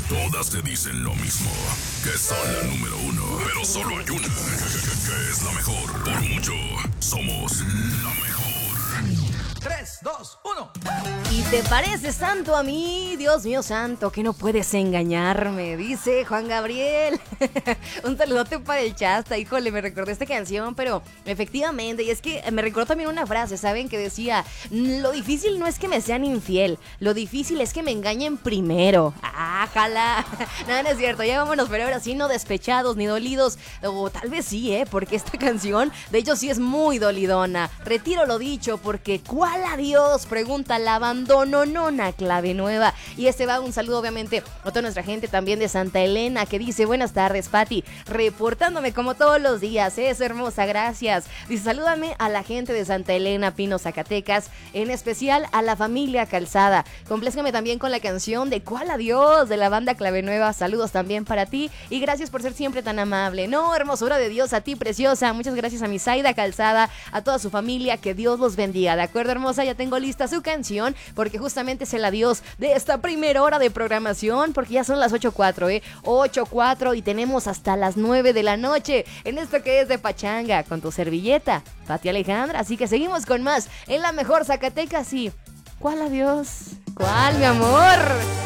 Todas te dicen lo mismo, que son la número uno. Pero solo hay una, que es la mejor. Por mucho, somos la mejor. 3, 2, 1. Y te pareces tanto a mí, Dios mío santo, que no puedes engañarme, dice Juan Gabriel. Un saludote para el Chasta, híjole, me recordé esta canción, pero efectivamente, y es que me recordó también una frase, ¿saben? Que decía, lo difícil no es que me sean infiel, lo difícil es que me engañen primero. ¡Ájala! No, no es cierto, ya vámonos, pero ahora sí, no despechados ni dolidos, o tal vez sí, porque esta canción, de hecho sí es muy dolidona. Retiro lo dicho, porque ¿cuál adiós? Pregunta la abandononona Clave Nueva. Y va un saludo obviamente a toda nuestra gente también de Santa Elena, que dice, buenas tardes Pati, reportándome como todos los días, es hermosa, gracias. Dice, salúdame a la gente de Santa Elena, Pino, Zacatecas, en especial a la familia Calzada. Complázcame también con la canción de ¿Cuál adiós? De la banda Clave Nueva. Saludos también para ti y gracias por ser siempre tan amable. No, hermosura de Dios, a ti preciosa. Muchas gracias a mi Zaida Calzada, a toda su familia, que Dios los bendiga. ¿De acuerdo, hermosa? Ya tengo lista su canción porque justamente es el adiós de esta primera hora de programación, porque ya son las 8:04, 8:04 y tenemos hasta las 9 de la noche en esto que es de Pachanga con tu servilleta, Pati Alejandra. Así que seguimos con más en la mejor Zacatecas y ¿cuál adiós? ¿Cuál, mi amor?